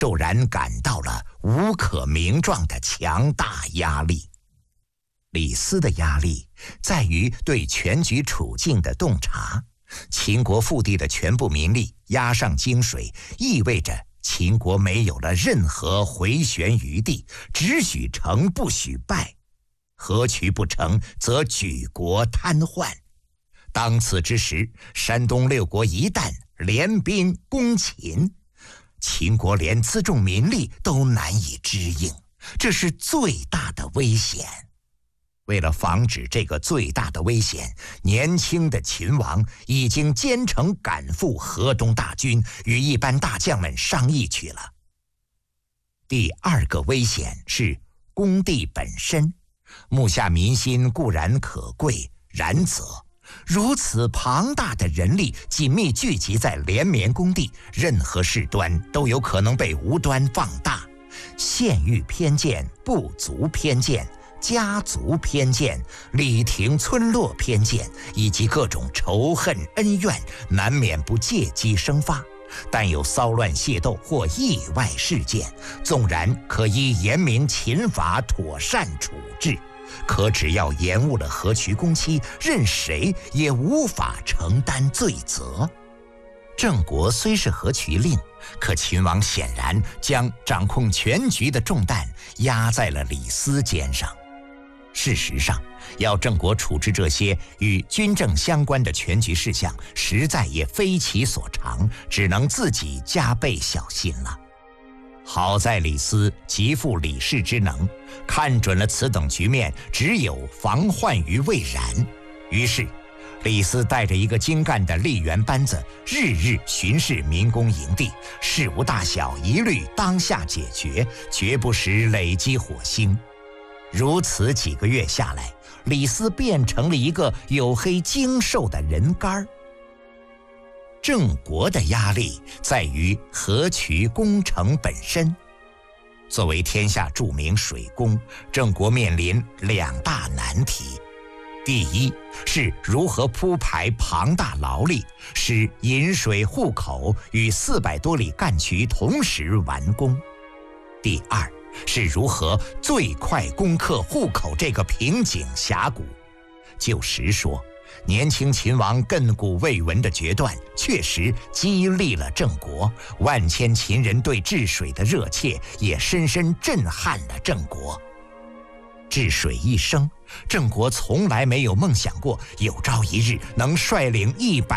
骤然感到了无可名状的强大压力。李斯的压力在于对全局处境的洞察。秦国腹地的全部民力压上荆水，意味着秦国没有了任何回旋余地，只许成不许败。何渠不成，则举国瘫痪。当此之时，山东6国一旦联兵攻秦，秦国连辎重民力都难以支应，这是最大的危险。为了防止这个最大的危险，年轻的秦王已经兼程赶赴河东大军，与一般大将们商议去了。第二个危险是工地本身，目下民心固然可贵，然则如此庞大的人力紧密聚集在连绵工地，任何事端都有可能被无端放大。县域偏见、部族偏见、家族偏见、里庭村落偏见以及各种仇恨恩怨，难免不借机生发。但有骚乱械斗或意外事件，纵然可依严明秦法妥善处置，可只要延误了河渠工期，任谁也无法承担罪责。郑国虽是河渠令，可秦王显然将掌控全局的重担压在了李斯肩上。事实上，要郑国处置这些与军政相关的全局事项，实在也非其所长，只能自己加倍小心了。好在李斯极负李氏之能，看准了此等局面只有防患于未然，于是李斯带着一个精干的吏员班子，日日巡视民工营地，事无大小一律当下解决，绝不使累积火星。如此几个月下来，李斯变成了一个黝黑精瘦的人干。郑国的压力在于河渠工程本身。作为天下著名水工，郑国面临2大难题。第一是如何铺排庞大劳力，使引水户口与400多里干渠同时完工。第二是如何最快攻克户口这个瓶颈峡谷。就实说，年轻秦王亘古未闻的决断，确实激励了郑国，万千秦人对治水的热切，也深深震撼了郑国。治水一生，郑国从来没有梦想过有朝一日能率领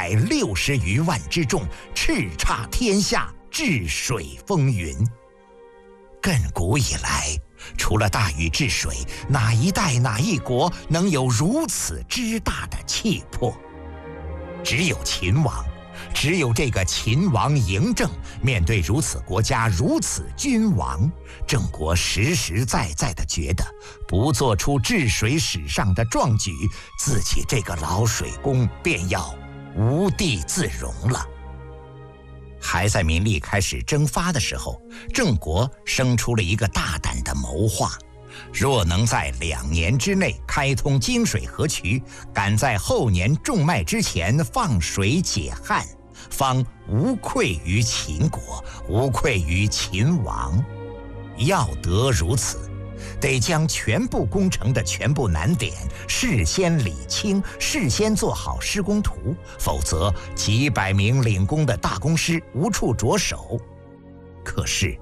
160余万之众，叱咤天下，治水风云。亘古以来，除了大禹治水，哪一代哪一国能有如此之大的气魄？只有秦王，只有这个秦王嬴政，面对如此国家，如此君王，郑国实实在在地觉得，不做出治水史上的壮举，自己这个老水工便要无地自容了。还在民力开始蒸发的时候，郑国生出了一个大胆的谋划：若能在2年之内开通荆水河渠，赶在后年种麦之前放水解旱，方无愧于秦国，无愧于秦王。要得如此，得将全部工程的全部难点事先理清，事先做好施工图，否则几百名领工的大工师无处着手。可是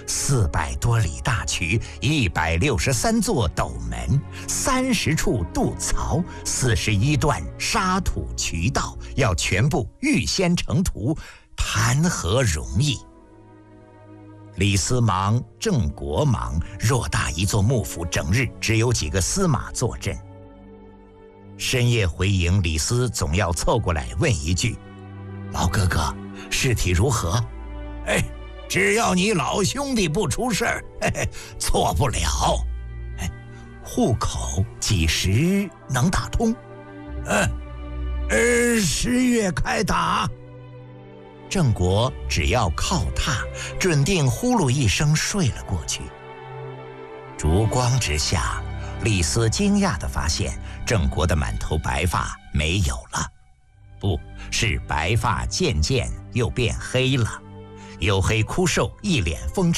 400多里大渠，163座斗门，30处渡槽，41段沙土渠道，要全部预先成图，谈何容易？李斯忙，郑国忙，偌大一座幕府，整日只有几个司马坐镇。深夜回营，李斯总要凑过来问一句：“老哥哥，事体如何？”“只要你老兄弟不出事儿，错不了。”“户口几时能打通？”“10月开打。”郑国只要靠榻，准定呼噜一声睡了过去。烛光之下，李斯惊讶地发现，郑国的满头白发没有了，不是白发渐渐又变黑了，黝黑枯瘦，一脸风尘。